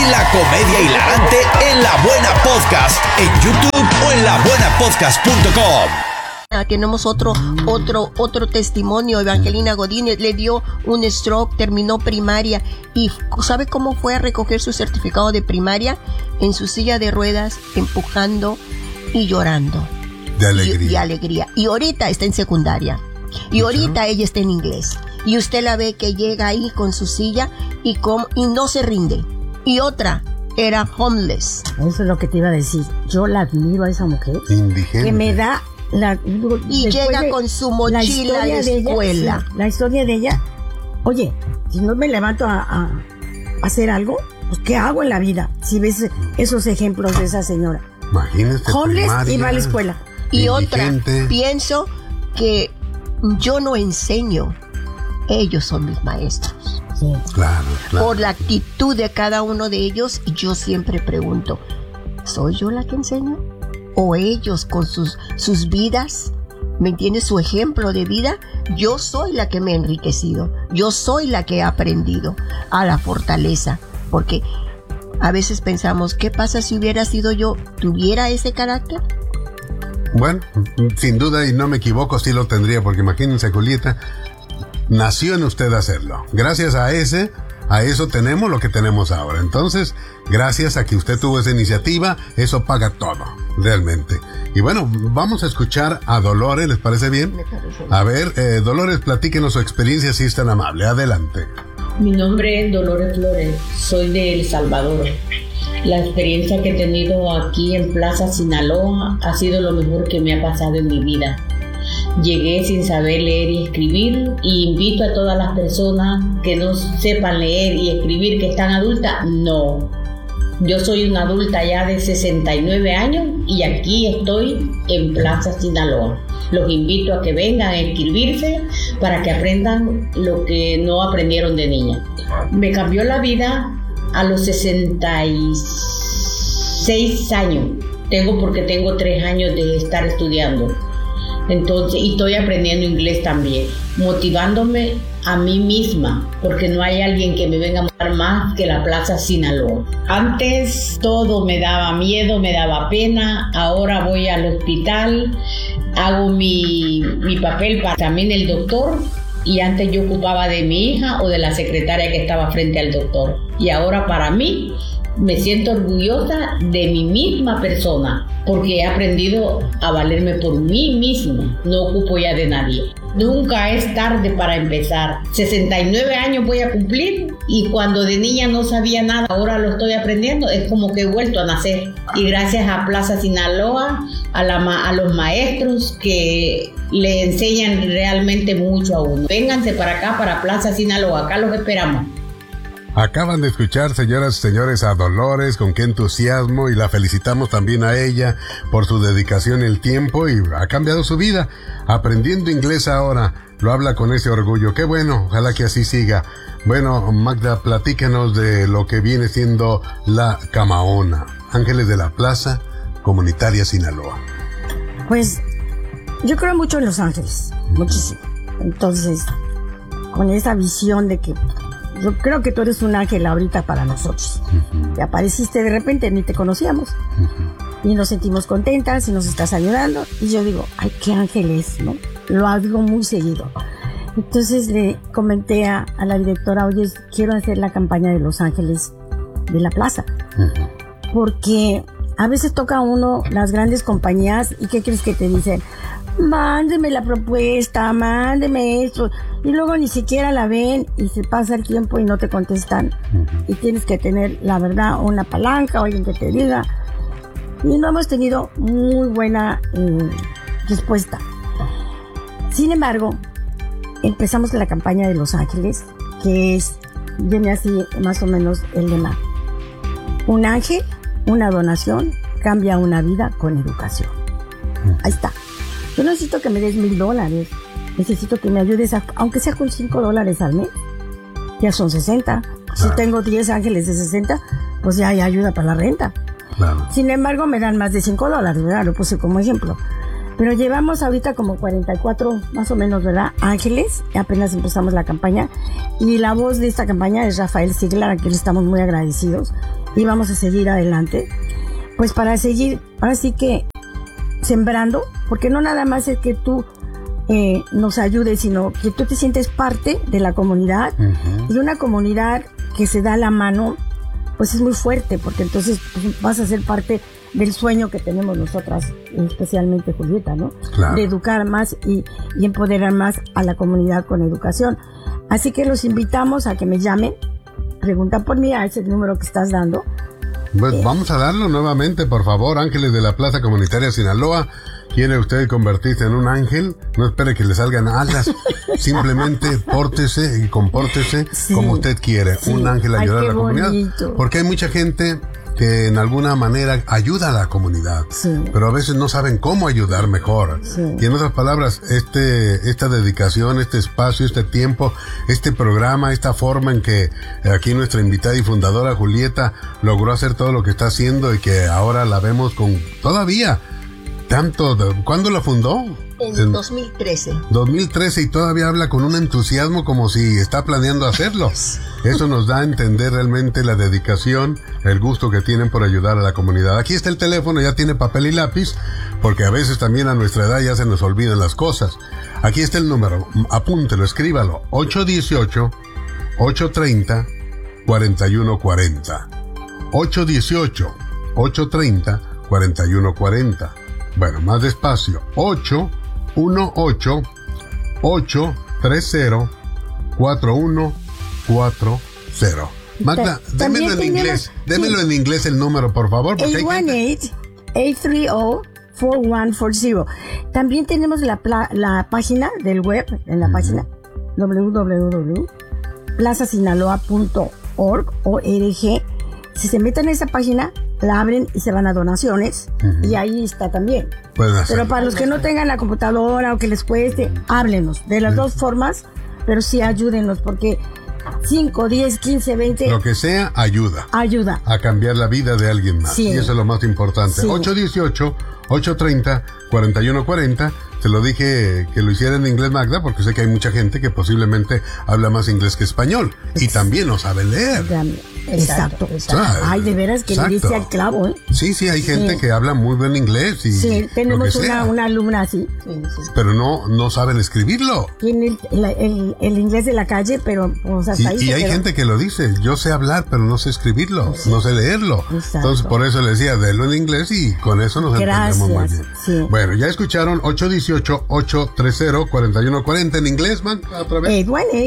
La comedia hilarante en La Buena Podcast, en YouTube o en labuenapodcast.com. Tenemos otro testimonio. Evangelina Godínez le dio un stroke, terminó primaria y ¿sabe cómo fue a recoger su certificado de primaria? En su silla de ruedas, empujando y llorando. De alegría. De alegría. Y ahorita está en secundaria. Y ahorita ella está en inglés. Y usted la ve que llega ahí con su silla y no se rinde. Y otra era homeless. Eso es lo que te iba a decir. Yo la admiro a esa mujer. Indigente. Que me da y llega con su mochila de escuela. Ella, sí, la historia de ella. Oye, si no me levanto a hacer algo, pues ¿qué hago en la vida? Si ves esos ejemplos de esa señora. Imagínate. Homeless y va a la escuela. Y indigente. otra, pienso que yo no enseño, ellos son mis maestros. Sí. Claro. Por la actitud de cada uno de ellos, yo siempre pregunto, ¿soy yo la que enseño? ¿O ellos con sus vidas? ¿Me entiendes? Su ejemplo de vida. Yo soy la que me he enriquecido. Yo soy la que he aprendido a la fortaleza. Porque a veces pensamos, ¿qué pasa si hubiera sido yo? ¿Tuviera ese carácter? Bueno, sin duda, y no me equivoco, sí lo tendría, porque imagínense, Julieta, nació en usted hacerlo. Gracias a eso tenemos lo que tenemos ahora. Entonces, gracias a que usted tuvo esa iniciativa, eso paga todo, realmente. Y bueno, vamos a escuchar a Dolores, ¿les parece bien? Me parece bien. A ver, Dolores, platíquenos su experiencia, si es tan amable. Adelante. Mi nombre es Dolores Flores, soy de El Salvador. La experiencia que he tenido aquí en Plaza Sinaloa ha sido lo mejor que me ha pasado en mi vida. Llegué sin saber leer y escribir y invito a todas las personas que no sepan leer y escribir, que están adultas, no. Yo soy una adulta ya de 69 años y aquí estoy en Plaza Sinaloa. Los invito a que vengan a inscribirse para que aprendan lo que no aprendieron de niña. Me cambió la vida a los 66 años. Porque tengo 3 años de estar estudiando. Entonces, y estoy aprendiendo inglés también, motivándome a mí misma, porque no hay alguien que me venga a motivar más que la Plaza Sinaloa. Antes todo me daba miedo, me daba pena, ahora voy al hospital, hago mi papel para también el doctor, y antes yo ocupaba de mi hija o de la secretaria que estaba frente al doctor. Y ahora para mí, me siento orgullosa de mi misma persona, porque he aprendido a valerme por mí misma, no ocupo ya de nadie. Nunca es tarde para empezar. 69 años voy a cumplir y cuando de niña no sabía nada, ahora lo estoy aprendiendo, es como que he vuelto a nacer. Y gracias a Plaza Sinaloa, a los maestros que le enseñan realmente mucho a uno. Vénganse para acá, para Plaza Sinaloa, acá los esperamos. Acaban de escuchar, señoras y señores, a Dolores, con qué entusiasmo, y la felicitamos también a ella por su dedicación y el tiempo, y ha cambiado su vida, aprendiendo inglés ahora, lo habla con ese orgullo. Qué bueno, ojalá que así siga. Bueno, Magda, platícanos de lo que viene siendo la Camaona, Ángeles de la Plaza Comunitaria Sinaloa. Pues, yo creo mucho en Los Ángeles, muchísimo. Entonces, con esa visión de que yo creo que tú eres un ángel ahorita para nosotros. Te apareciste de repente, ni te conocíamos. Y nos sentimos contentas y nos estás ayudando. Y yo digo, ay, qué ángel es, ¿no? Lo digo muy seguido. Entonces le comenté a la directora, oye, quiero hacer la campaña de Los Ángeles de la Plaza. Porque a veces toca a uno las grandes compañías y ¿qué crees que te dicen? Mándeme la propuesta, mándeme esto, y luego ni siquiera la ven y se pasa el tiempo y no te contestan. Y tienes que tener, la verdad, una palanca o alguien que te diga. Y no hemos tenido muy buena respuesta. Sin embargo, empezamos la campaña de Los Ángeles, que viene así más o menos el lema: un ángel, una donación, cambia una vida con educación. Ahí está. Yo necesito que me des $1,000. Necesito que me ayudes, aunque sea con $5 al mes. Ya son 60. Claro. Si tengo 10 ángeles de 60, pues ya hay ayuda para la renta. Claro. Sin embargo, me dan más de $5, ¿verdad? Lo puse como ejemplo. Pero llevamos ahorita como 44, más o menos, ¿verdad? Ángeles, apenas empezamos la campaña. Y la voz de esta campaña es Rafael Siglar, a quien le estamos muy agradecidos. Y vamos a seguir adelante. Pues para seguir, ahora sí que sembrando, porque no nada más es que tú nos ayudes, sino que tú te sientes parte de la comunidad. Y una comunidad que se da la mano, pues es muy fuerte, porque entonces pues, vas a ser parte del sueño que tenemos nosotras, especialmente Julieta, ¿no? Claro. De educar más y empoderar más a la comunidad con educación. Así que los invitamos a que me llamen, preguntan por mí a ese número que estás dando. Pues vamos a darlo nuevamente, por favor. Ángeles de la Plaza Comunitaria Sinaloa. ¿Quiere usted convertirse en un ángel? No espere que le salgan alas. Simplemente pórtese y compórtese como usted quiere. Sí. Un ángel ayudar a la comunidad. Bonito. Porque hay mucha gente que en alguna manera ayuda a la comunidad, pero a veces no saben cómo ayudar mejor. Y en otras palabras, esta dedicación, este espacio, este tiempo, este programa, esta forma en que aquí nuestra invitada y fundadora Julieta logró hacer todo lo que está haciendo y que ahora la vemos con todavía tanto. ¿Cuándo la fundó? En 2013. 2013 y todavía habla con un entusiasmo como si está planeando hacerlo. Eso nos da a entender realmente la dedicación, el gusto que tienen por ayudar a la comunidad. Aquí está el teléfono, ya tiene papel y lápiz, porque a veces también a nuestra edad ya se nos olvidan las cosas. Aquí está el número, apúntelo, escríbalo, 818-830-4140. 818-830-4140. Bueno, más despacio, 818-830-4140. Magda, démelo en inglés. Démelo en inglés el número, por favor. 818-830-4140. También tenemos la página del web, en la página www.plazasinaloa.org. Si se meten en esa página, la abren y se van a donaciones, y ahí está también. Pero para los que no tengan la computadora o que les cueste, háblenos de las dos formas, pero sí ayúdenos, porque 5, 10, 15, 20... Lo que sea, ayuda. Ayuda. A cambiar la vida de alguien más. Sí. Y eso es lo más importante. 818-830-4140. Te lo dije que lo hiciera en inglés, Magda, porque sé que hay mucha gente que posiblemente habla más inglés que español. Y también no sabe leer. Exacto. Ay, de veras que le dice al clavo, ¿eh? Sí, hay gente que habla muy buen inglés. Y tenemos una alumna así. Pero no saben escribirlo. Tiene el inglés de la calle, pero... O sea, y hay gente que lo dice, yo sé hablar, pero no sé escribirlo, no sé leerlo. Exacto. Entonces, por eso le decía, délo en inglés y con eso nos entendemos muy bien. Sí. Bueno, ya escucharon, 818-830-4140 en inglés, man, otra vez.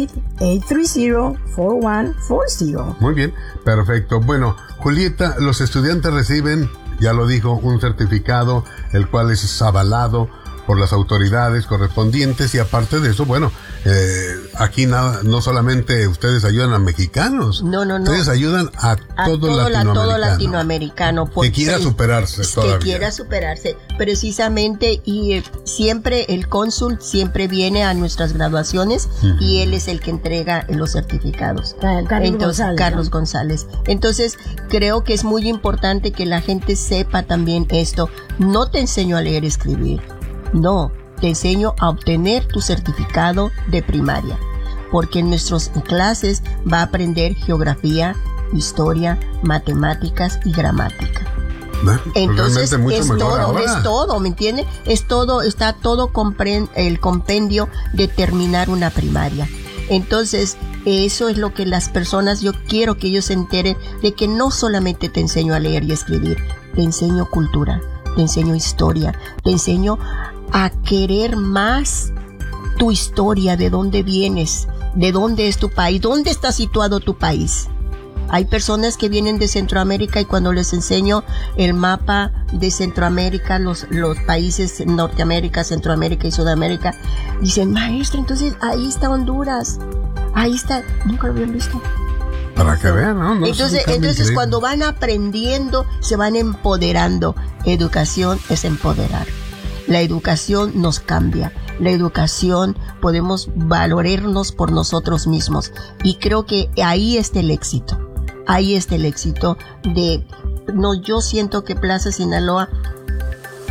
818-830-4140. Muy bien, perfecto. Bueno, Julieta, los estudiantes reciben, ya lo dijo, un certificado, el cual es avalado por las autoridades correspondientes, y aparte de eso, bueno, aquí no solamente ustedes ayudan a mexicanos, no. Ustedes ayudan a todo latinoamericano que quiera superarse todavía. Que quiera superarse, precisamente, y siempre el cónsul siempre viene a nuestras graduaciones y él es el que entrega los certificados. Carlos González. Entonces, creo que es muy importante que la gente sepa también esto. No te enseño a leer y escribir. No, te enseño a obtener tu certificado de primaria, porque en nuestras clases va a aprender geografía, historia, matemáticas y gramática. Entonces es todo, ¿me entiendes? Está todo el compendio de terminar una primaria. Entonces, eso es lo que las personas, yo quiero que ellos se enteren de que no solamente te enseño a leer y escribir, te enseño cultura, te enseño historia, te enseño a querer más tu historia, de dónde vienes, de dónde es tu país, dónde está situado tu país. Hay personas que vienen de Centroamérica y cuando les enseño el mapa de Centroamérica, los países Norteamérica, Centroamérica y Sudamérica, dicen, maestra, entonces ahí está Honduras, ahí está, nunca lo habían visto. Para que vean, ¿no? Entonces cuando van aprendiendo, se van empoderando. Educación es empoderar. La educación nos cambia. La educación podemos valorarnos por nosotros mismos. Y creo que ahí está el éxito. Ahí está el éxito yo siento que Plaza Sinaloa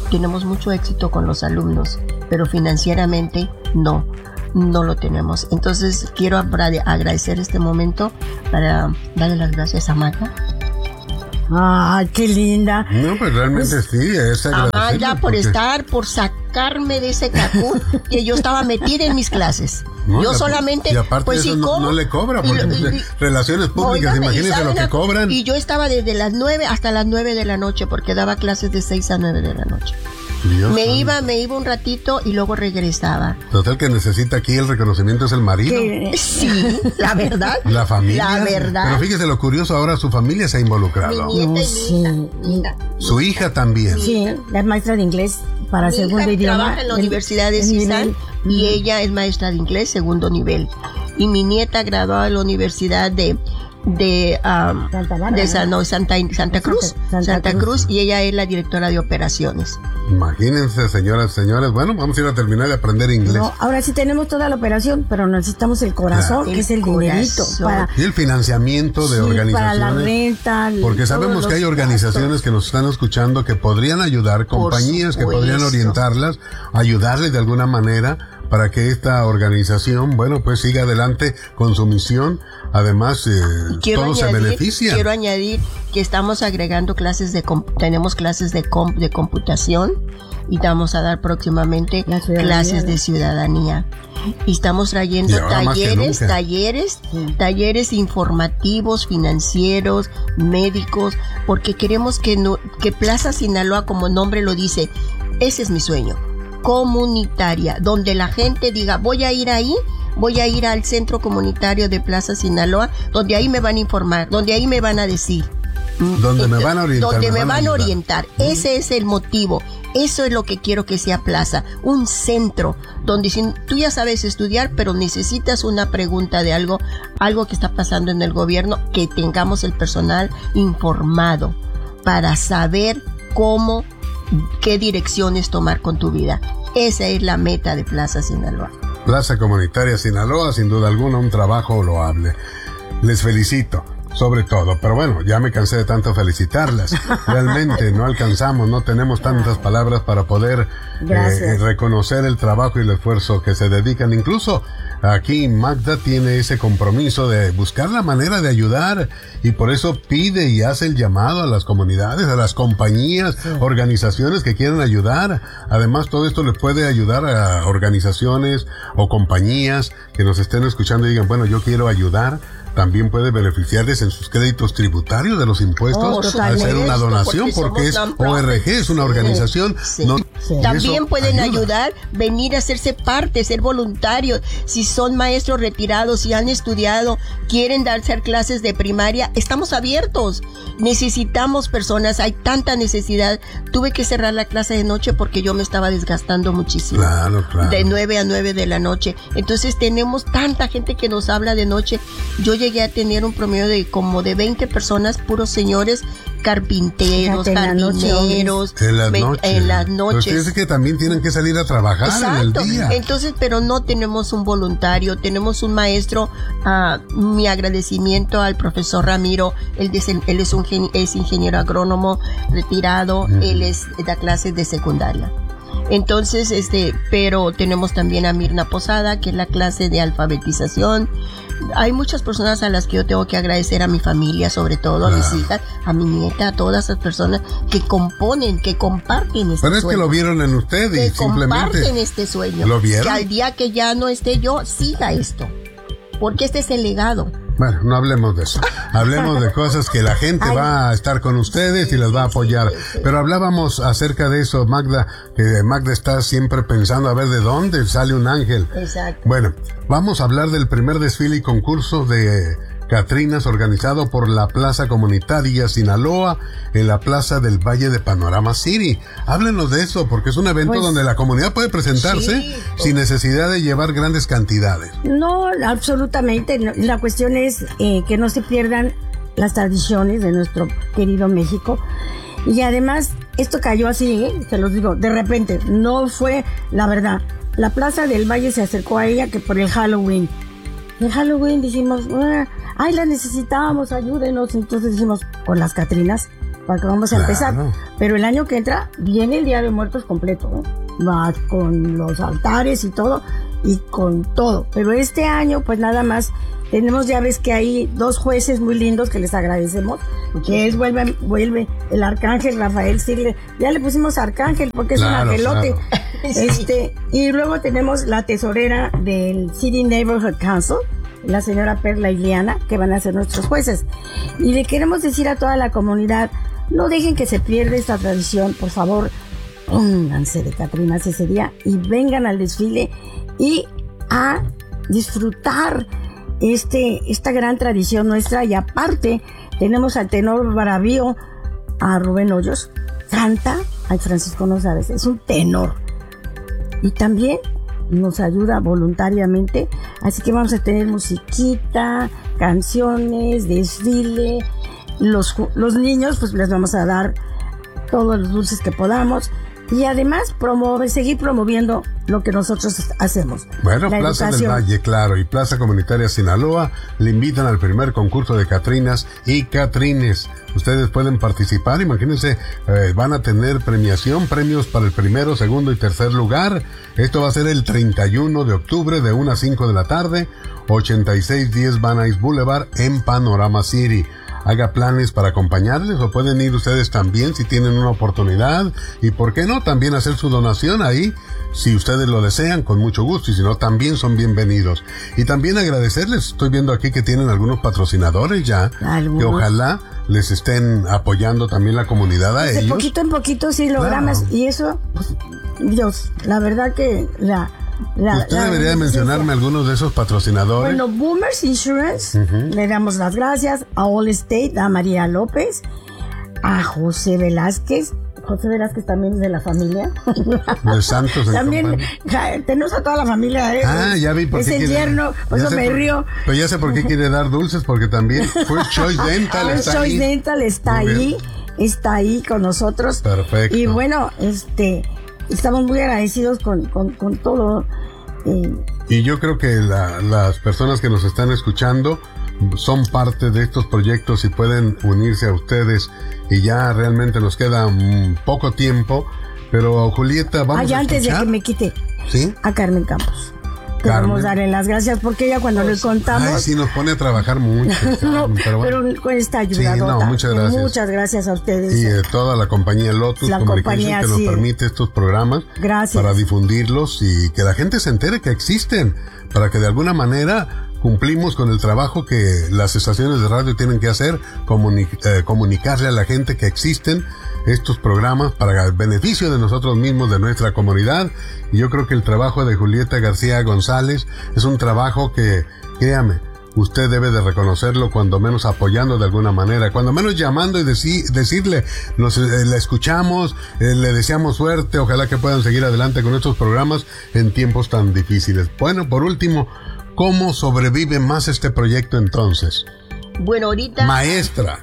tenemos mucho éxito con los alumnos, pero financieramente no lo tenemos. Entonces quiero agradecer este momento para darle las gracias a Magda. ¡Ay, qué linda! No, pues realmente sí, es agradecible. Magda por sacarme de ese cacún que yo estaba metida en mis clases. No, yo solamente, y aparte pues eso sí, no le cobra, porque relaciones públicas, imagínense lo que cobran. Y yo estaba desde las 9 hasta las 9 de la noche, porque daba clases de 6 a 9 de la noche. Me iba un ratito y luego regresaba. Total, que necesita aquí el reconocimiento es el marido. Sí, la verdad. La familia. La verdad. Pero fíjese lo curioso, ahora su familia se ha involucrado. Mi nieta y mi hija. Su hija también. Sí, es maestra de inglés para segundo idioma. Trabaja en la Universidad de CISAN y ella es maestra de inglés segundo nivel. Y mi nieta graduada de la Universidad de Santa Cruz, y ella es la directora de operaciones. Imagínense, señoras y señores, bueno, vamos a ir a terminar de aprender inglés. No, ahora sí tenemos toda la operación, pero necesitamos el corazón, Claro. que es el dinerito. Y el financiamiento de organizaciones. Para la renta. Porque sabemos que hay organizaciones que nos están escuchando que podrían ayudar, compañías que podrían orientarlas, ayudarles de alguna manera para que esta organización, bueno, pues siga adelante con su misión. Además, todos se benefician. Quiero añadir que estamos agregando tenemos clases de computación y vamos a dar próximamente clases de ciudadanía. Y estamos trayendo talleres informativos, financieros, médicos, porque queremos que Plaza Sinaloa, como el nombre lo dice, ese es mi sueño, comunitaria, donde la gente diga, voy a ir al centro comunitario de Plaza Sinaloa, donde ahí me van a informar, donde ahí me van a decir. Donde me van a orientar. Donde me van a orientar. Ese es el motivo. Eso es lo que quiero que sea Plaza. Un centro donde si tú ya sabes estudiar, pero necesitas una pregunta de algo que está pasando en el gobierno, que tengamos el personal informado para saber qué direcciones tomar con tu vida. Esa es la meta de Plaza Sinaloa. Plaza Comunitaria Sinaloa, sin duda alguna, un trabajo loable. Les felicito, sobre todo, pero bueno, ya me cansé de tanto felicitarlas. Realmente no alcanzamos, no tenemos tantas palabras para poder reconocer el trabajo y el esfuerzo que se dedican. Incluso aquí Magda tiene ese compromiso de buscar la manera de ayudar y por eso pide y hace el llamado a las comunidades, a las compañías, organizaciones que quieran ayudar. Además, todo esto le puede ayudar a organizaciones o compañías que nos estén escuchando y digan, bueno, yo quiero ayudar. También puede beneficiarles en sus créditos tributarios de los impuestos al hacer una donación, porque es ORG, es una organización. También pueden ayudar, venir a hacerse parte, ser voluntarios. Si son maestros retirados, si han estudiado, quieren hacer clases de primaria, estamos abiertos. Necesitamos personas, hay tanta necesidad. Tuve que cerrar la clase de noche porque yo me estaba desgastando muchísimo. Claro. De 9 a 9 de la noche. Entonces tenemos tanta gente que nos habla de noche. Yo llegué a tener un promedio de como de 20 personas, puros señores, carpinteros, jardineros. En las noches. Pues es que también tienen que salir a trabajar. Exacto. En el día. Entonces, pero no tenemos un voluntario, tenemos un maestro. Mi agradecimiento al profesor Ramiro. Él es ingeniero agrónomo retirado. Él da clases de secundaria. Entonces, pero tenemos también a Mirna Posada, que es la clase de alfabetización. Hay muchas personas a las que yo tengo que agradecer, a mi familia, sobre todo, a mis hijas, a mi nieta, a todas esas personas que comparten este sueño. Pero es que lo vieron en usted y simplemente comparten este sueño. ¿Lo vieron? Que al día que ya no esté yo, siga esto. Porque este es el legado. Bueno, no hablemos de eso. Hablemos de cosas que la gente va a estar con ustedes y les va a apoyar. Pero hablábamos acerca de eso, Magda, que Magda está siempre pensando a ver de dónde sale un ángel. Exacto. Bueno, vamos a hablar del primer desfile y concurso de Catrinas organizado por la Plaza Comunitaria Sinaloa en la Plaza del Valle de Panorama City. Háblenos de eso, porque es un evento donde la comunidad puede presentarse sin necesidad de llevar grandes cantidades. No, absolutamente. No. La cuestión es que no se pierdan las tradiciones de nuestro querido México. Y además, esto cayó así, se los digo, de repente. No fue, la verdad, la Plaza del Valle se acercó a ella que por el Halloween. El Halloween dijimos, ay, la necesitamos, ayúdenos. Entonces dijimos, con las Catrinas, para que vamos a empezar. Pero el año que entra viene el Día de Muertos completo, ¿eh? Va con los altares y todo, pero este año pues nada más tenemos, ya ves que hay 2 jueces muy lindos que les agradecemos, que es vuelve el arcángel Rafael Sigler, ya le pusimos arcángel porque es un angelote, y luego tenemos la tesorera del City Neighborhood Council, la señora Perla Iliana, que van a ser nuestros jueces, y le queremos decir a toda la comunidad, no dejen que se pierda esta tradición, por favor, pónganse de catrinas ese día y vengan al desfile y a disfrutar esta gran tradición nuestra. Y aparte tenemos al tenor bravío, a Rubén Hoyos, canta, ay Francisco no sabes, es un tenor y también nos ayuda voluntariamente, así que vamos a tener musiquita, canciones, desfile, los niños pues les vamos a dar todos los dulces que podamos. Y además seguir promoviendo lo que nosotros hacemos. Bueno, Plaza del Valle, claro, y Plaza Comunitaria Sinaloa le invitan al primer concurso de Catrinas y Catrines. Ustedes pueden participar, imagínense, van a tener premios para el primero, segundo y tercer lugar. Esto va a ser el 31 de octubre de 1 a 5 de la tarde, 8610 Van Nuys Boulevard en Panorama City. Haga planes para acompañarles o pueden ir ustedes también si tienen una oportunidad y por qué no también hacer su donación ahí si ustedes lo desean con mucho gusto y si no también son bienvenidos. Y también agradecerles, estoy viendo aquí que tienen algunos patrocinadores ya que ojalá les estén apoyando también la comunidad a ellos. De poquito en poquito sí logramos y eso, pues, Dios, la verdad que usted debería mencionarme algunos de esos patrocinadores. Bueno, Boomers Insurance, le damos las gracias a All State, a María López, a José Velázquez también es de la familia. De Santos. También tenemos a toda la familia. Ya vi por qué. Es el yerno, por eso me río. Pero ya sé por qué quiere dar dulces, porque también First Choice Dental está ahí. First Choice Dental está ahí con nosotros. Perfecto. Y bueno, estamos muy agradecidos con todo. Y yo creo que las personas que nos están escuchando son parte de estos proyectos y pueden unirse a ustedes. Y ya realmente nos queda poco tiempo. Pero Julieta, vamos a escuchar. Antes de que me quite, ¿sí? A Carmen Campos. Queremos darle las gracias porque ella cuando le contamos... sí, nos pone a trabajar mucho. Carmen, pero con esta ayuda. Sí, muchas gracias. Muchas gracias a ustedes. Y toda la compañía Lotus Communication que nos permite estos programas. Gracias. Para difundirlos y que la gente se entere que existen. Para que de alguna manera cumplimos con el trabajo que las estaciones de radio tienen que hacer, comunicarle a la gente que existen estos programas para el beneficio de nosotros mismos, de nuestra comunidad. Y yo creo que el trabajo de Julieta García González es un trabajo que, créame, usted debe de reconocerlo, cuando menos apoyando de alguna manera, cuando menos llamando y decirle, la escuchamos, le deseamos suerte, ojalá que puedan seguir adelante con estos programas en tiempos tan difíciles. Bueno, por último, ¿cómo sobrevive más este proyecto entonces? Bueno, ahorita... Maestra.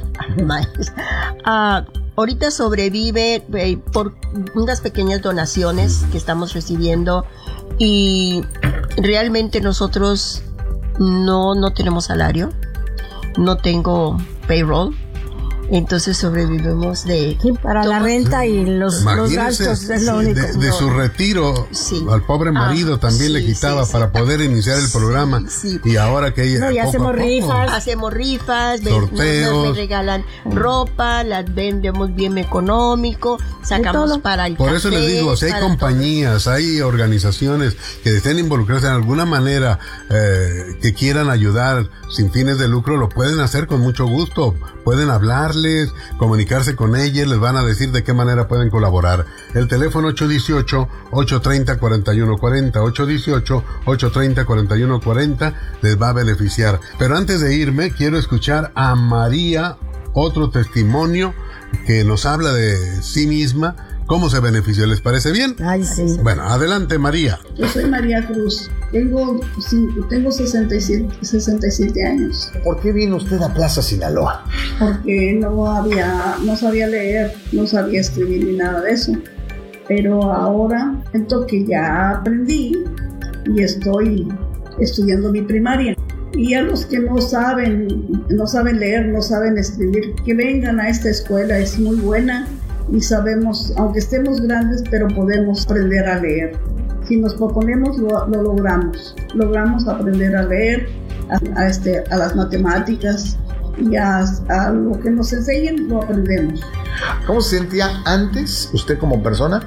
Ahorita sobrevive por unas pequeñas donaciones que estamos recibiendo y realmente nosotros no tenemos salario, no tengo payroll, entonces sobrevivimos para la renta y los gastos, es lo único. De su retiro, al pobre marido también le quitaba para poder iniciar el programa. Y ahora que ella hacemos rifas, sorteos, nos regalan ropa, las vendemos bien económico, sacamos para el Por café, eso les digo, si hay compañías, hay organizaciones que estén involucradas en alguna manera, que quieran ayudar sin fines de lucro, lo pueden hacer con mucho gusto. Pueden hablarles, comunicarse con ellas, les van a decir de qué manera pueden colaborar. El teléfono 818-830-4140, 818-830-4140 les va a beneficiar. Pero antes de irme, quiero escuchar a María, otro testimonio que nos habla de sí misma, cómo se benefició. ¿Les parece bien? Ay, sí. Bueno, adelante, María. Yo soy María Cruz. Tengo 67 años. ¿Por qué vino usted a Plaza Sinaloa? Porque no sabía leer, no sabía escribir ni nada de eso. Pero ahora siento que ya aprendí y estoy estudiando mi primaria. Y a los que no saben leer, no saben escribir, que vengan a esta escuela, es muy buena y sabemos, aunque estemos grandes, pero podemos aprender a leer. Si nos proponemos, lo logramos aprender a leer, a las matemáticas y a lo que nos enseñen, lo aprendemos. ¿Cómo se sentía antes usted como persona